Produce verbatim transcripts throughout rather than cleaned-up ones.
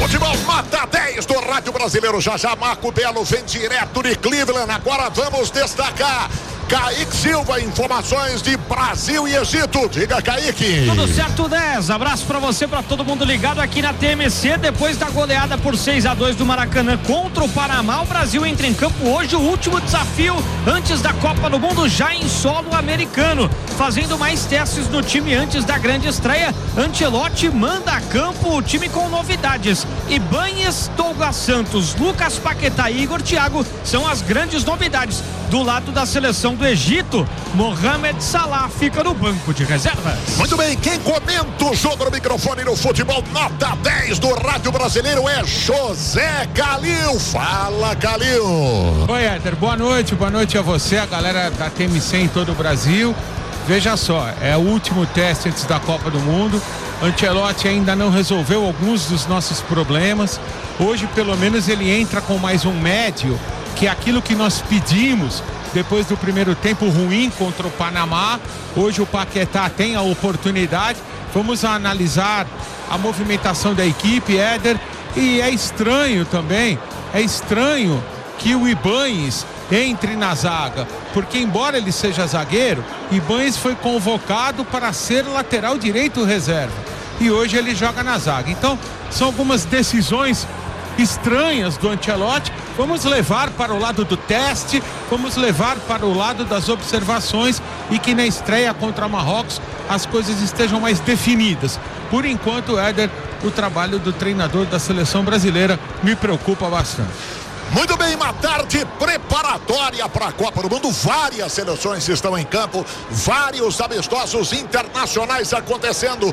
Futebol nota dez do Rádio Brasileiro. Já já Marco Belo vem direto de Cleveland. Agora vamos destacar Kaique Silva, informações de Brasil e Egito. Diga, Kaique. Tudo certo, dez. Abraço pra você, pra todo mundo ligado aqui na T M C. Depois da goleada por seis a dois do Maracanã contra o Panamá, o Brasil entra em campo hoje, o último desafio antes da Copa do Mundo, já em solo americano, fazendo mais testes no time antes da grande estreia. Ancelotti manda a campo o time com novidades. Ibañez, Douglas Santos, Lucas Paquetá e Igor Thiago são as grandes novidades. Do lado da seleção do Egito, Mohamed Salah fica no banco de reservas. Muito bem, quem comenta o jogo no microfone no futebol nota dez do Rádio Brasileiro é José Calil. Fala, Calil. Oi, Éder, boa noite, boa noite a você, a galera da T M C em todo o Brasil. Veja só, é o último teste antes da Copa do Mundo. Ancelotti ainda não resolveu alguns dos nossos problemas. Hoje, pelo menos, ele entra com mais um médio, que é aquilo que nós pedimos depois do primeiro tempo ruim contra o Panamá. Hoje o Paquetá tem a oportunidade. Vamos analisar a movimentação da equipe, Éder. E é estranho também, é estranho que o Ibañez entre na zaga, porque embora ele seja zagueiro, Ibañez foi convocado para ser lateral direito reserva e hoje ele joga na zaga. Então são algumas decisões estranhas do Ancelotti. Vamos levar para o lado do teste, vamos levar para o lado das observações e que na estreia contra Marrocos as coisas estejam mais definidas. Por enquanto, Éder, o trabalho do treinador da seleção brasileira me preocupa bastante. Muito bem, uma tarde preparatória para a Copa do Mundo. Várias seleções estão em campo, vários amistosos internacionais acontecendo.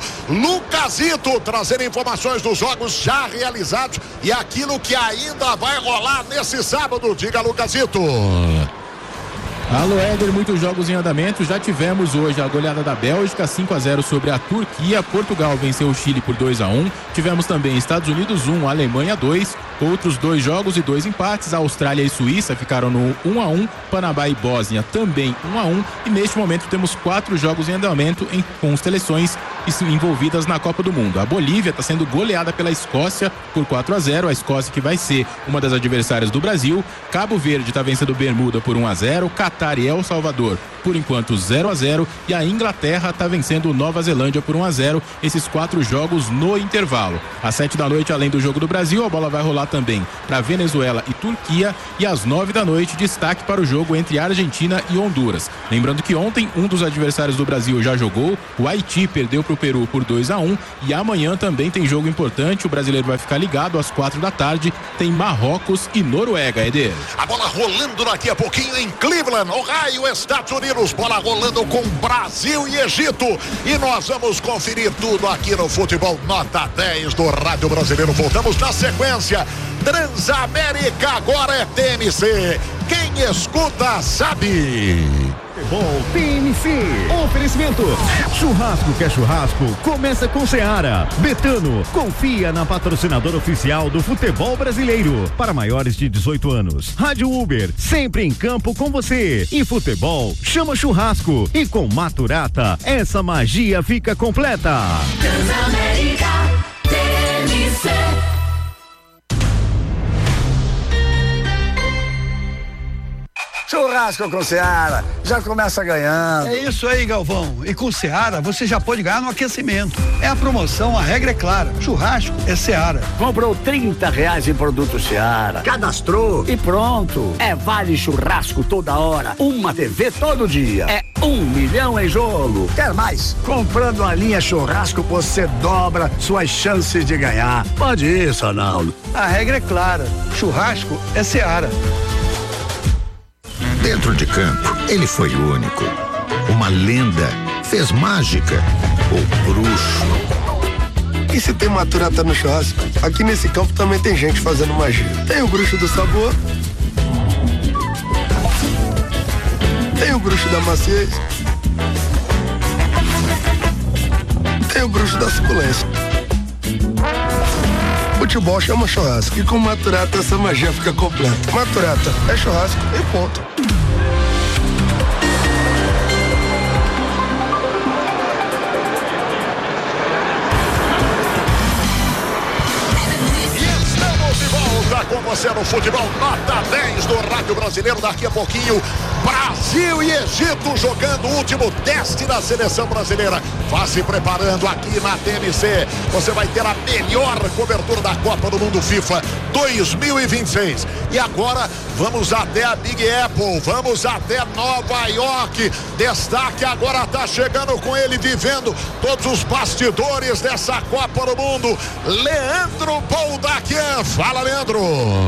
Lucasito trazendo informações dos jogos já realizados e aquilo que ainda vai rolar nesse sábado. Diga, Lucasito. Alô, Éder, muitos jogos em andamento. Já tivemos hoje a goleada da Bélgica, cinco a zero sobre a Turquia. Portugal venceu o Chile por dois a um. Tivemos também Estados Unidos um, Alemanha dois. Outros dois jogos e dois empates. A Austrália e Suíça ficaram no um a um. Panamá e Bósnia também um a um. E neste momento temos quatro jogos em andamento em, com seleções envolvidas na Copa do Mundo. A Bolívia está sendo goleada pela Escócia por quatro a zero. A Escócia que vai ser uma das adversárias do Brasil. Cabo Verde está vencendo Bermuda por um a zero. Catar e El Salvador, por enquanto, zero a zero. E a Inglaterra está vencendo Nova Zelândia por um a zero. Esses quatro jogos no intervalo. Às sete da noite, além do jogo do Brasil, a bola vai rolar também para Venezuela e Turquia. E às nove da noite, destaque para o jogo entre Argentina e Honduras. Lembrando que ontem um dos adversários do Brasil já jogou. O Haiti perdeu para o Peru por dois a um. E amanhã também tem jogo importante. O brasileiro vai ficar ligado às quatro da tarde. Tem Marrocos e Noruega, Eder. A bola rolando daqui a pouquinho em Cleveland, Ohio, Estados Unidos. Bola rolando com Brasil e Egito. E nós vamos conferir tudo aqui no Futebol Nota dez do Rádio Brasileiro. Voltamos na sequência. Transamérica agora é T M C. Quem escuta sabe. Bom, T M C. Oferecimento. Churrasco que é churrasco. Começa com Seara. Betano. Confia na patrocinadora oficial do futebol brasileiro. Para maiores de dezoito anos. Rádio Uber. Sempre em campo com você. E futebol chama churrasco. E com Maturata, essa magia fica completa. Transamérica. T M C. Churrasco com Seara, já começa ganhando. É isso aí, Galvão. E com Seara, você já pode ganhar no aquecimento. É a promoção, a regra é clara. Churrasco é Seara. Comprou trinta reais em produto Seara, cadastrou e pronto. É vale churrasco toda hora, uma T V todo dia. É um milhão em jogo. Quer mais? Comprando a linha churrasco, você dobra suas chances de ganhar. Pode ir, Sonaldo. A regra é clara. Churrasco é Seara. Dentro de campo, ele foi único. Uma lenda, fez mágica, o bruxo. E se tem Maturata no churrasco, aqui nesse campo também tem gente fazendo magia. Tem o bruxo do sabor, tem o bruxo da maciez, tem o bruxo da suculência. Futebol chama churrasco e com Maturata essa magia fica completa. Maturata é churrasco e ponto. com você no futebol nota dez do Rádio Brasileiro. Daqui a pouquinho, Brasil e Egito jogando o último teste da seleção brasileira. Vá se preparando aqui na T M C. Você vai ter a melhor cobertura da Copa do Mundo FIFA dois mil e vinte e seis. E agora vamos até a Big Apple, vamos até Nova York. Destaque agora está chegando com ele, vivendo todos os bastidores dessa Copa do Mundo, Leandro Boldaquian. Fala, Leandro.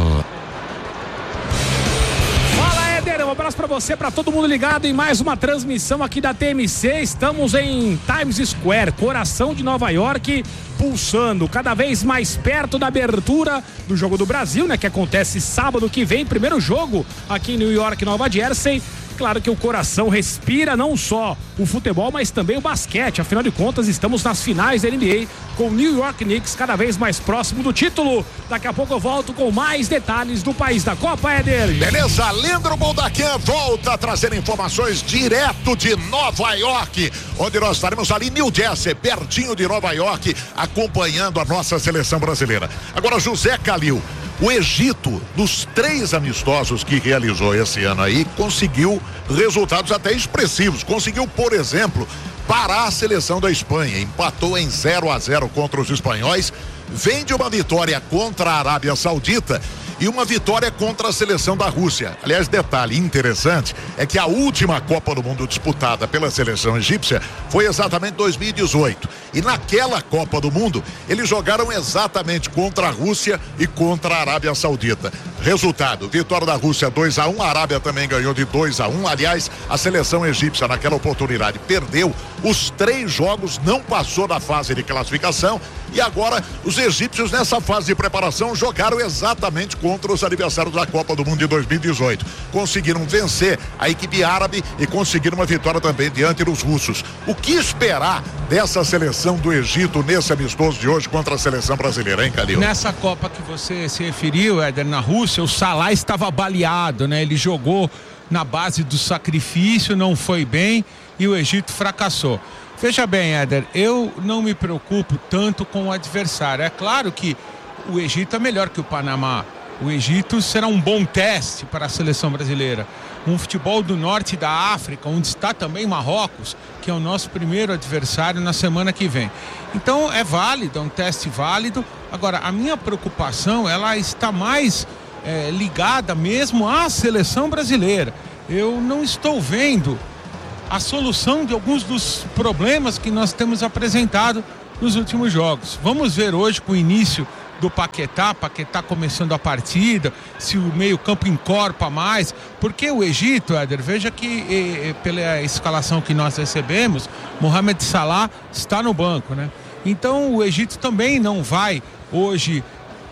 Um abraço pra você, pra todo mundo ligado em mais uma transmissão aqui da T M C. Estamos em Times Square, coração de Nova York, pulsando cada vez mais perto da abertura do Jogo do Brasil, né? Que acontece sábado que vem, primeiro jogo aqui em New York, Nova Jersey. Claro que o coração respira não só o futebol, mas também o basquete. Afinal de contas, estamos nas finais da N B A com o New York Knicks cada vez mais próximo do título. Daqui a pouco eu volto com mais detalhes do país da Copa, Éder. Beleza, Leandro Boldaquian volta a trazer informações direto de Nova York, onde nós estaremos ali em New Jersey, pertinho de Nova York, acompanhando a nossa seleção brasileira. Agora, José Calil. O Egito, nos três amistosos que realizou esse ano aí, conseguiu resultados até expressivos. Conseguiu, por exemplo, parar a seleção da Espanha. Empatou em zero a zero contra os espanhóis. Vem de uma vitória contra a Arábia Saudita e uma vitória contra a seleção da Rússia. Aliás, detalhe interessante é que a última Copa do Mundo disputada pela seleção egípcia foi exatamente dois mil e dezoito. E naquela Copa do Mundo, eles jogaram exatamente contra a Rússia e contra a Arábia Saudita. Resultado, vitória da Rússia dois a um, a Arábia também ganhou de dois a um. Aliás, a seleção egípcia naquela oportunidade perdeu os três jogos, não passou da fase de classificação. E agora os egípcios nessa fase de preparação jogaram exatamente contra os adversários da Copa do Mundo de dois mil e dezoito. Conseguiram vencer a equipe árabe e conseguiram uma vitória também diante dos russos. O que esperar dessa seleção do Egito nesse amistoso de hoje contra a seleção brasileira, hein, Calil? Nessa Copa que você se referiu, Éder, na Rússia, o Salah estava baleado, né? Ele jogou na base do sacrifício, não foi bem e o Egito fracassou. Veja bem, Éder, eu não me preocupo tanto com o adversário. É claro que o Egito é melhor que o Panamá. O Egito será um bom teste para a seleção brasileira. Um futebol do norte da África, onde está também Marrocos, que é o nosso primeiro adversário na semana que vem. Então é válido, é um teste válido. Agora, a minha preocupação, ela está mais é, ligada mesmo à seleção brasileira. Eu não estou vendo a solução de alguns dos problemas que nós temos apresentado nos últimos jogos. Vamos ver hoje com o início do Paquetá, Paquetá começando a partida, se o meio-campo encorpa mais, porque o Egito, Éder, veja que e, e, pela escalação que nós recebemos, Mohamed Salah está no banco, né? Então o Egito também não vai hoje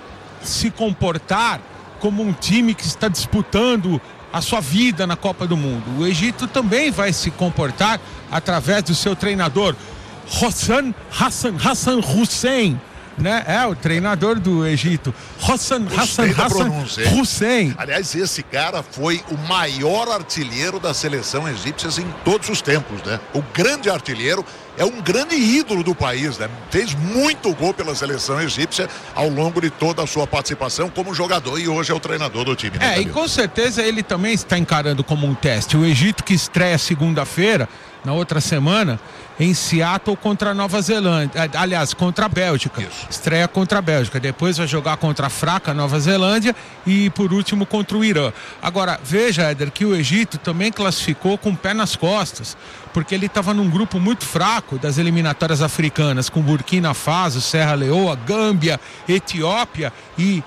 se comportar como um time que está disputando a sua vida na Copa do Mundo. O Egito também vai se comportar através do seu treinador Hassan Hassan Hassan Hussein, né? É o treinador do Egito, Hassan Hassan Hassan Hussein. Aliás, esse cara foi o maior artilheiro da seleção egípcia em todos os tempos, né? O grande artilheiro, é um grande ídolo do país, né? Fez muito gol pela seleção egípcia ao longo de toda a sua participação como jogador e hoje é o treinador do time. Né, é, e com certeza ele também está encarando como um teste. O Egito que estreia segunda-feira, na outra semana, em Seattle contra a Nova Zelândia, aliás, contra a Bélgica. Isso. Estreia contra a Bélgica, depois vai jogar contra a fraca Nova Zelândia e por último contra o Irã. Agora, veja, Éder, que o Egito também classificou com o pé nas costas, porque ele estava num grupo muito fraco das eliminatórias africanas, com Burkina Faso, Serra Leoa, Gâmbia, Etiópia e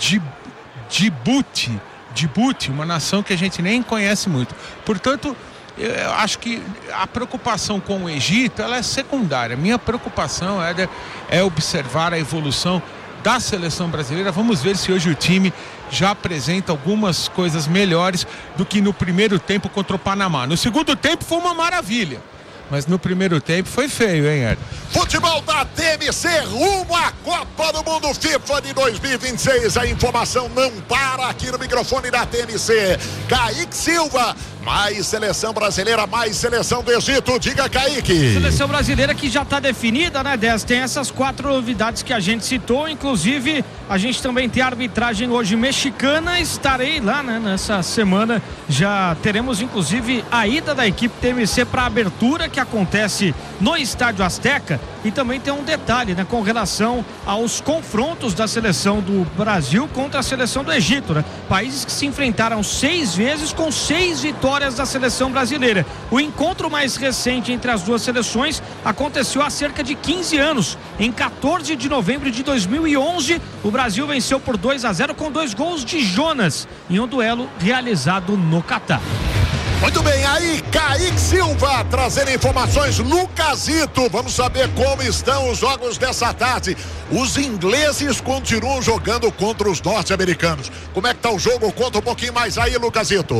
Djibouti, Djibouti, uma nação que a gente nem conhece muito. Portanto, eu acho que a preocupação com o Egito, ela é secundária. Minha preocupação, Éder, é observar a evolução da seleção brasileira. Vamos ver se hoje o time já apresenta algumas coisas melhores do que no primeiro tempo contra o Panamá. No segundo tempo foi uma maravilha, mas no primeiro tempo foi feio, hein, Éder? Futebol da T M C rumo à Copa do Mundo FIFA de dois mil e vinte e seis. A informação não para aqui no microfone da T M C. Kaique Silva Mais seleção brasileira, mais seleção do Egito. Diga, Kaique. Seleção brasileira que já está definida, né, Dez? Tem essas quatro novidades que a gente citou. Inclusive, a gente também tem a arbitragem hoje mexicana. Estarei lá, né, nessa semana. Já teremos, inclusive, a ida da equipe T M C para a abertura que acontece no Estádio Azteca. E também tem um detalhe, né, com relação aos confrontos da seleção do Brasil contra a seleção do Egito, né? Países que se enfrentaram seis vezes com seis vitórias da seleção brasileira. O encontro mais recente entre as duas seleções aconteceu há cerca de quinze anos. Em quatorze de novembro de dois mil e onze, o Brasil venceu por dois a zero com dois gols de Jonas em um duelo realizado no Catar. Muito bem, aí Kaique Silva trazendo informações no Casito. Vamos saber como estão os jogos dessa tarde. Os ingleses continuam jogando contra os norte-americanos. Como é que tá o jogo? Conta um pouquinho mais aí, Lucasito.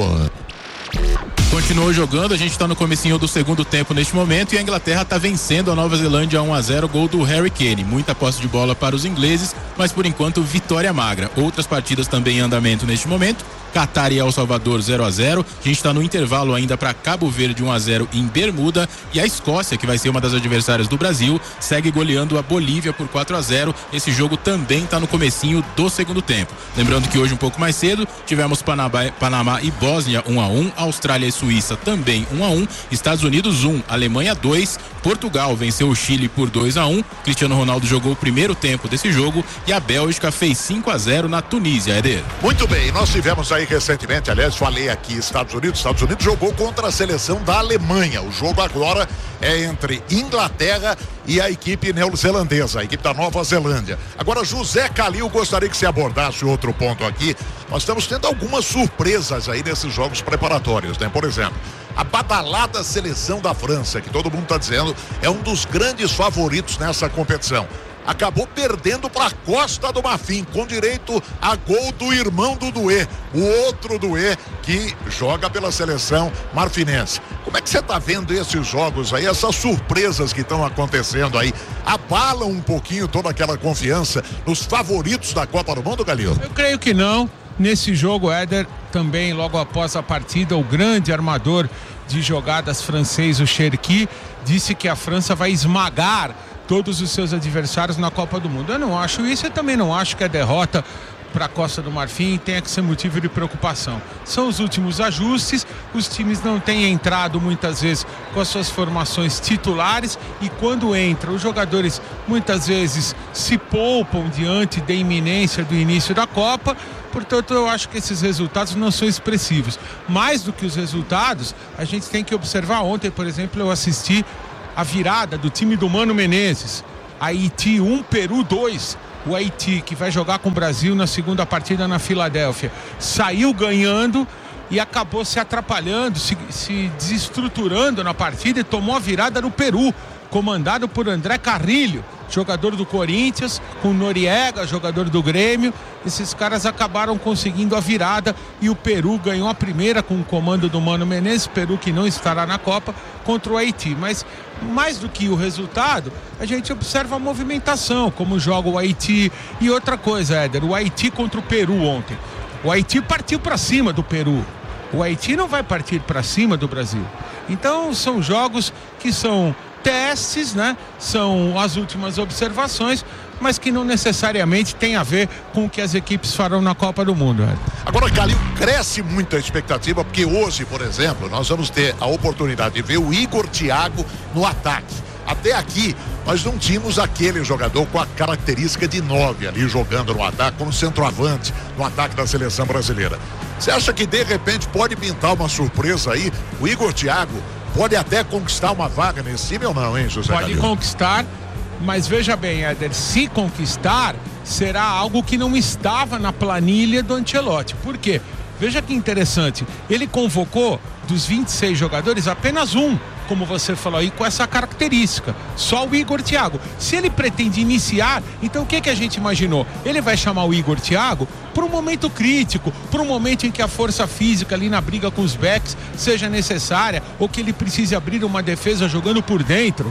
Continuou jogando, a gente está no comecinho do segundo tempo neste momento e a Inglaterra está vencendo a Nova Zelândia um a zero, gol do Harry Kane. Muita posse de bola para os ingleses, mas por enquanto vitória magra. Outras partidas também em andamento neste momento. Catar e El Salvador zero a zero. A gente está no intervalo ainda para Cabo Verde um a zero em Bermuda, e a Escócia, que vai ser uma das adversárias do Brasil, segue goleando a Bolívia por quatro a zero. Esse jogo também está no comecinho do segundo tempo. Lembrando que hoje um pouco mais cedo tivemos Panamá, Panamá e Bósnia um a um, Austrália e Suíça também um a um, Estados Unidos um, Alemanha dois, Portugal venceu o Chile por dois a um. Cristiano Ronaldo jogou o primeiro tempo desse jogo e a Bélgica fez cinco a zero na Tunísia, Eder. Muito bem, nós tivemos aí recentemente, aliás, falei aqui, Estados Unidos, Estados Unidos jogou contra a seleção da Alemanha. O jogo agora é entre Inglaterra e a equipe neozelandesa, a equipe da Nova Zelândia. Agora, José Calil, gostaria que você abordasse outro ponto aqui. Nós estamos tendo algumas surpresas aí nesses jogos preparatórios, né? Por exemplo, a badalada seleção da França, que todo mundo está dizendo é um dos grandes favoritos nessa competição, acabou perdendo para a Costa do Marfim, com direito a gol do irmão do Doué, o outro Doué que joga pela seleção marfinense. Como é que você está vendo esses jogos aí, essas surpresas que estão acontecendo aí? Abalam um pouquinho toda aquela confiança nos favoritos da Copa do Mundo, Galil? Eu creio que não. Nesse jogo, Éder, também logo após a partida, o grande armador de jogadas francês, o Cherki, disse que a França vai esmagar todos os seus adversários na Copa do Mundo. Eu não acho isso, eu também não acho que a derrota para a Costa do Marfim tenha que ser motivo de preocupação. São os últimos ajustes, os times não têm entrado muitas vezes com as suas formações titulares, e quando entram, os jogadores muitas vezes se poupam diante da iminência do início da Copa. Portanto, eu acho que esses resultados não são expressivos. Mais do que os resultados, a gente tem que observar. Ontem, por exemplo, eu assisti a virada do time do Mano Menezes. Haiti um, Peru dois. O Haiti, que vai jogar com o Brasil na segunda partida na Filadélfia, saiu ganhando e acabou se atrapalhando, se, se desestruturando na partida e tomou a virada no Peru, comandado por André Carrilho, jogador do Corinthians, com Noriega, jogador do Grêmio. Esses caras acabaram conseguindo a virada e o Peru ganhou a primeira com o comando do Mano Menezes. Peru que não estará na Copa, contra o Haiti. Mas mais do que o resultado, a gente observa a movimentação, como joga o Haiti. E outra coisa, Éder, o Haiti contra o Peru ontem. O Haiti partiu para cima do Peru. O Haiti não vai partir para cima do Brasil. Então são jogos que são testes, né? São as últimas observações, mas que não necessariamente tem a ver com o que as equipes farão na Copa do Mundo. Né? Agora, Calil, cresce muito a expectativa, porque hoje, por exemplo, nós vamos ter a oportunidade de ver o Igor Thiago no ataque. Até aqui, nós não tínhamos aquele jogador com a característica de nove ali jogando no ataque, como centroavante no ataque da seleção brasileira. Você acha que de repente pode pintar uma surpresa aí? O Igor Thiago pode até conquistar uma vaga nesse time ou não, hein, José Pode Calil? conquistar, mas veja bem, Éder, se conquistar, será algo que não estava na planilha do Ancelotti. Por quê? Veja que interessante, ele convocou dos vinte e seis jogadores apenas um, como você falou aí, com essa característica, só o Igor Thiago. Se ele pretende iniciar, então o que que a gente imaginou? Ele vai chamar o Igor Thiago para um momento crítico, para um momento em que a força física ali na briga com os backs seja necessária, ou que ele precise abrir uma defesa jogando por dentro.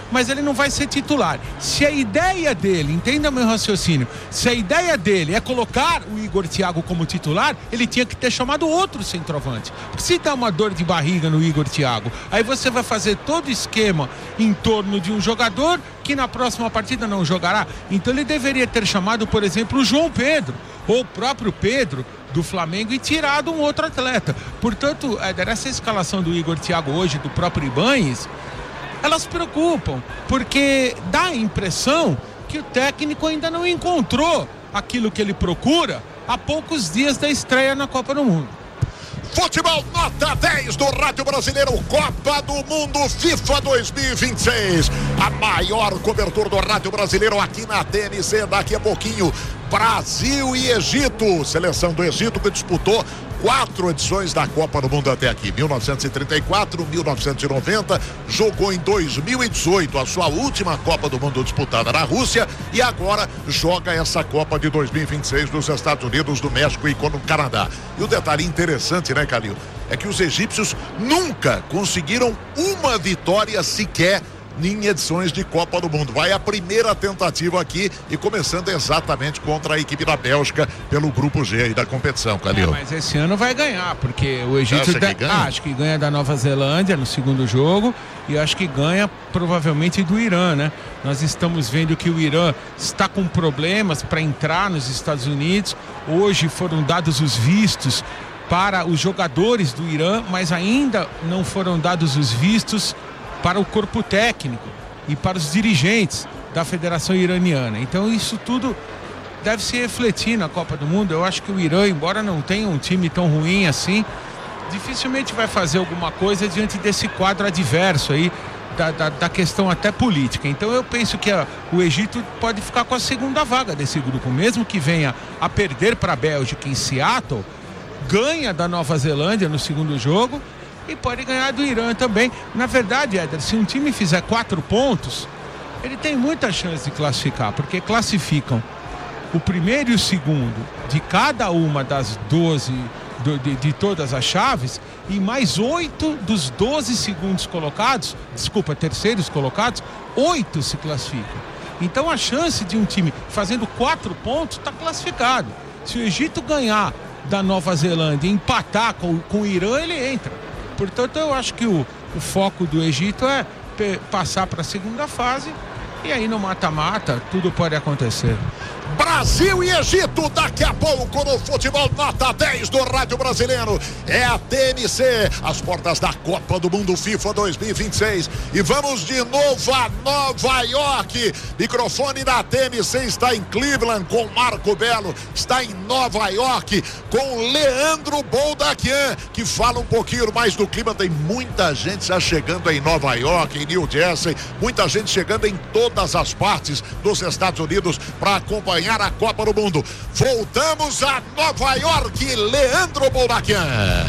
mas ele não vai ser titular. Se a ideia dele, entenda meu raciocínio, se a ideia dele é colocar o Igor Thiago como titular, ele tinha que ter chamado outro centroavante. Porque se dá uma dor de barriga no Igor Thiago, aí você vai fazer todo o esquema em torno de um jogador que na próxima partida não jogará. Então ele deveria ter chamado, por exemplo, o João Pedro, ou o próprio Pedro do Flamengo, e tirado um outro atleta. Portanto, essa escalação do Igor Thiago hoje, do próprio Ibañez, elas preocupam, porque dá a impressão que o técnico ainda não encontrou aquilo que ele procura há poucos dias da estreia na Copa do Mundo. Futebol nota dez do Rádio Brasileiro, Copa do Mundo FIFA dois mil e vinte e seis. A maior cobertura do Rádio Brasileiro aqui na T N C. Daqui a pouquinho, Brasil e Egito. Seleção do Egito que disputou quatro edições da Copa do Mundo até aqui. mil novecentos e trinta e quatro, mil novecentos e noventa, jogou em dois mil e dezoito a sua última Copa do Mundo disputada na Rússia e agora joga essa Copa de dois mil e vinte e seis nos Estados Unidos, do México e no Canadá. E o detalhe interessante, né, Calil, é que os egípcios nunca conseguiram uma vitória sequer em edições de Copa do Mundo. Vai a primeira tentativa aqui e começando exatamente contra a equipe da Bélgica pelo grupo G aí da competição, Calil. É, mas esse ano vai ganhar, porque o Egito Acha da... que ganha? ah, acho que ganha da Nova Zelândia no segundo jogo e acho que ganha provavelmente do Irã, né? Nós estamos vendo que o Irã está com problemas para entrar nos Estados Unidos. Hoje foram dados os vistos para os jogadores do Irã, mas ainda não foram dados os vistos para o corpo técnico e para os dirigentes da Federação Iraniana. Então isso tudo deve se refletir na Copa do Mundo. Eu acho que o Irã, embora não tenha um time tão ruim assim, dificilmente vai fazer alguma coisa diante desse quadro adverso aí, da, da, da questão até política. Então eu penso que a, o Egito pode ficar com a segunda vaga desse grupo, mesmo que venha a perder para a Bélgica em Seattle, ganha da Nova Zelândia no segundo jogo e pode ganhar do Irã também. Na verdade, Éder, se um time fizer quatro pontos, ele tem muita chance de classificar, porque classificam o primeiro e o segundo de cada uma das doze, de, de, de todas as chaves, e mais oito dos doze segundos colocados, desculpa, terceiros colocados, oito se classificam. Então a chance de um time fazendo quatro pontos está classificado. Se o Egito ganhar da Nova Zelândia e empatar com, com o Irã, ele entra. Portanto, eu acho que o, o foco do Egito é pe- passar para a segunda fase e aí no mata-mata tudo pode acontecer. Brasil e Egito, daqui a pouco no Futebol Nota dez do Rádio Brasileiro. É a T N C, as portas da Copa do Mundo FIFA dois mil e vinte e seis. E vamos de novo a Nova York. Microfone da T N C está em Cleveland com Marco Belo. Está em Nova York com Leandro Boldaquian, que fala um pouquinho mais do clima. Tem muita gente já chegando em Nova York, em New Jersey. Muita gente chegando em todas as partes dos Estados Unidos para acompanhar a Copa do Mundo. Voltamos a Nova York, Leandro Boldaquian.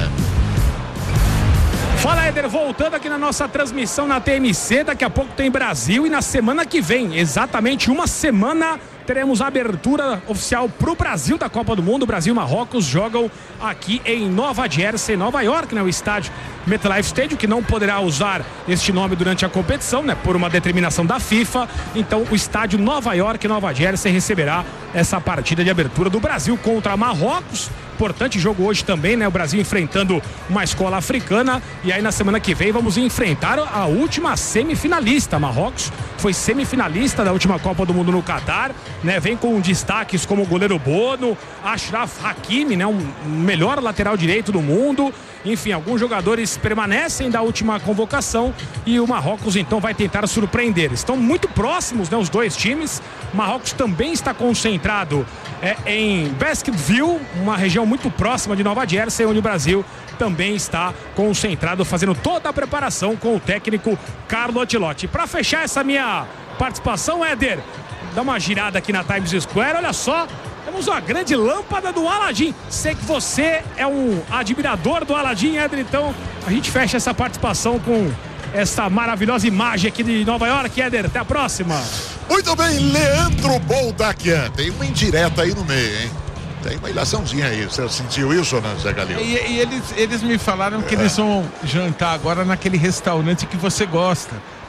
Fala, Éder, voltando aqui na nossa transmissão na T M C, daqui a pouco tem Brasil e na semana que vem, exatamente uma semana, teremos a abertura oficial para o Brasil da Copa do Mundo. Brasil e Marrocos jogam aqui em Nova Jersey, Nova York, né? O estádio MetLife Stadium, que não poderá usar este nome durante a competição, né? Por uma determinação da FIFA. Então o estádio Nova York, Nova Jersey, receberá essa partida de abertura do Brasil contra Marrocos. Importante jogo hoje também, né? O Brasil enfrentando uma escola africana. E aí na semana que vem vamos enfrentar a última semifinalista. Marrocos foi semifinalista da última Copa do Mundo no Catar, né? Vem com destaques como o goleiro Bono, Achraf Hakimi, né? Um melhor lateral direito do mundo. Enfim, alguns jogadores permanecem da última convocação e o Marrocos então vai tentar surpreender. Estão muito próximos, né, os dois times. Marrocos também está concentrado é, em Basketville, uma região muito próxima de Nova Jersey, onde o Brasil também está concentrado, fazendo toda a preparação com o técnico Carlo Ancelotti. Para fechar essa minha participação, Éder, dá uma girada aqui na Times Square, olha só. Temos uma grande lâmpada do Aladim. Sei que você é um admirador do Aladim, Éder, então a gente fecha essa participação com essa maravilhosa imagem aqui de Nova York, Éder. Até a próxima. Muito bem, Leandro Boldaquian. Tem uma indireta aí no meio, hein? Tem uma ilaçãozinha aí. Você sentiu isso, né, Zé Galil? E, e eles, eles me falaram que é. eles vão jantar agora naquele restaurante que você gosta,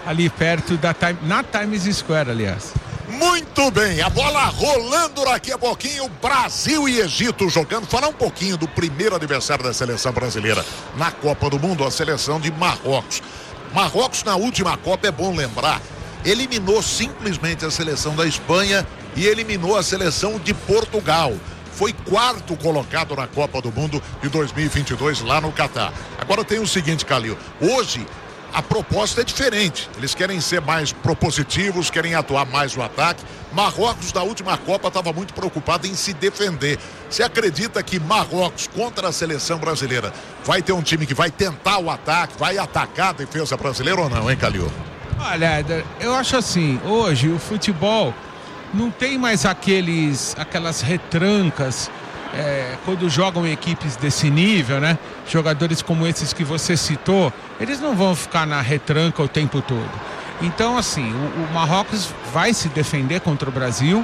ali perto da time, na Times Square, aliás. Muito bem, a bola rolando daqui a pouquinho, Brasil e Egito jogando. Falar um pouquinho do primeiro adversário da seleção brasileira na Copa do Mundo, a seleção de Marrocos. Marrocos na última Copa, é bom lembrar, eliminou simplesmente a seleção da Espanha e eliminou a seleção de Portugal. Foi quarto colocado na Copa do Mundo de dois mil e vinte e dois lá no Catar. Agora tem o seguinte, Calil, hoje a proposta é diferente, eles querem ser mais propositivos, querem atuar mais no ataque. Marrocos na última Copa estava muito preocupado em se defender. Você acredita que Marrocos contra a seleção brasileira vai ter um time que vai tentar o ataque, vai atacar a defesa brasileira ou não, hein, Calil? Olha, Éder, eu acho assim, hoje o futebol não tem mais aqueles, aquelas retrancas é, quando jogam equipes desse nível, né? Jogadores como esses que você citou, eles não vão ficar na retranca o tempo todo. Então, assim, o, o Marrocos vai se defender contra o Brasil,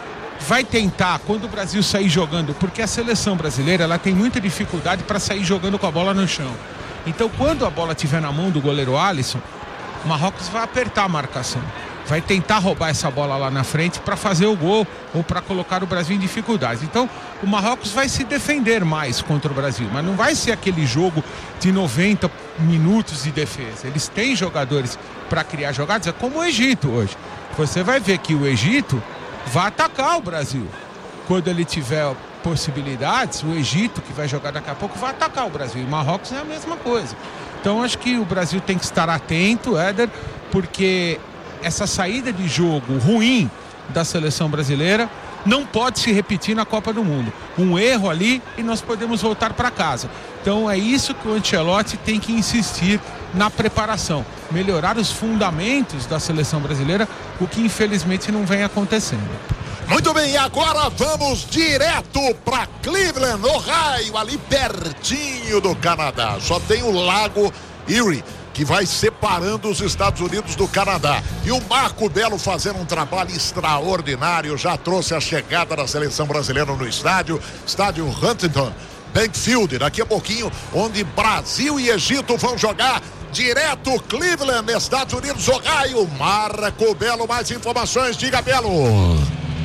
vai tentar, quando o Brasil sair jogando, porque a seleção brasileira, ela tem muita dificuldade para sair jogando com a bola no chão. Então, quando a bola estiver na mão do goleiro Alisson, o Marrocos vai apertar a marcação. Vai tentar roubar essa bola lá na frente para fazer o gol ou para colocar o Brasil em dificuldades. Então, o Marrocos vai se defender mais contra o Brasil, mas não vai ser aquele jogo de noventa minutos de defesa. Eles têm jogadores para criar jogadas, é como o Egito hoje. Você vai ver que o Egito vai atacar o Brasil. Quando ele tiver possibilidades, o Egito, que vai jogar daqui a pouco, vai atacar o Brasil. E o Marrocos é a mesma coisa. Então, acho que o Brasil tem que estar atento, Éder, porque essa saída de jogo ruim da seleção brasileira não pode se repetir na Copa do Mundo. Um erro ali e nós podemos voltar para casa. Então é isso que o Ancelotti tem que insistir na preparação. Melhorar os fundamentos da seleção brasileira, o que infelizmente não vem acontecendo. Muito bem, e agora vamos direto para Cleveland, Ohio, ali pertinho do Canadá. Só tem o Lago Erie, que vai separando os Estados Unidos do Canadá. E o Marco Belo fazendo um trabalho extraordinário, já trouxe a chegada da seleção brasileira no estádio, estádio Huntington Bankfield, daqui a pouquinho, onde Brasil e Egito vão jogar. Direto Cleveland, Estados Unidos, Ohio. Marco Belo, mais informações, diga, Belo.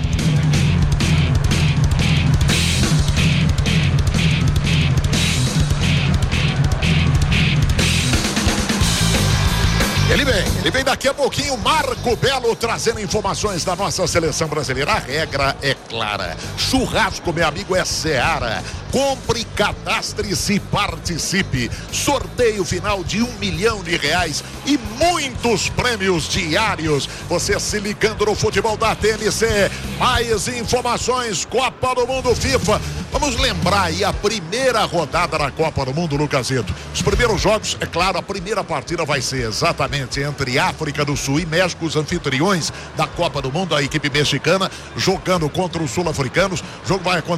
Ele vem, ele vem daqui a pouquinho, Marco Belo trazendo informações da nossa seleção brasileira. A regra é clara, churrasco, meu amigo, é Seara. Compre, cadastre-se e participe. Sorteio final de um milhão de reais e muitos prêmios diários. Você se ligando no futebol da T M C. Mais informações, Copa do Mundo FIFA. Vamos lembrar aí a primeira rodada da Copa do Mundo, Lucasito. Os primeiros jogos, é claro, a primeira partida vai ser exatamente entre África do Sul e México, os anfitriões da Copa do Mundo, a equipe mexicana jogando contra os sul-africanos. O jogo vai acontecer